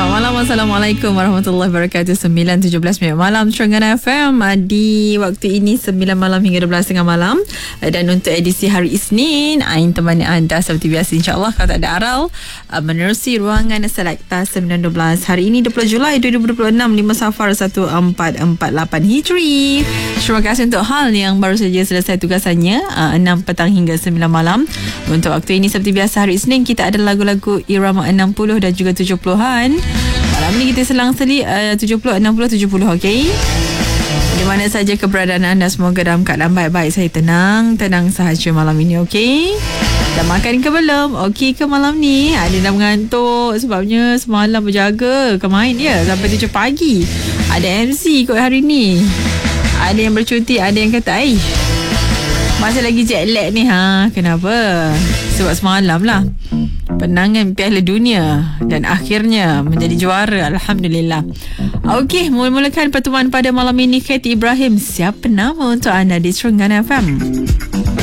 Selamat malam. Assalamualaikum warahmatullahi wabarakatuh. 9.17 minit malam Terengganu FM. Di waktu ini 9 malam hingga 12.30 malam. Dan untuk edisi hari Isnin, Ain temani anda seperti biasa, insyaAllah kalau tak ada aral, menerusi ruangan Selekta 912. Hari ini 20 Julai 2026, 5 Safar 1448 Hijri. Terima kasih untuk hal yang baru saja selesai tugasannya, 6 petang hingga 9 malam. Untuk waktu ini seperti biasa hari Isnin, kita ada lagu-lagu irama 60 dan juga 70-an. Malam ni kita selang-seli 70, 60, 70, okey? Di mana saja keberadaan anda, semoga dalam keadaan baik-baik. Saya tenang sahaja malam ini, okey? Dah makan ke belum? Okey ke malam ni? Ada dah mengantuk sebabnya semalam berjaga ke main dia sampai 7 pagi. Ada MC kot hari ni. Ada yang bercuti, ada yang kata masih lagi jet lag ni. Kenapa? Sebab semalam lah penangan Piala Dunia dan akhirnya menjadi juara, alhamdulillah. Okey, mulakan pertemuan pada malam ini. Katie Ibrahim, siapa nama untuk anda di Terengganu FM?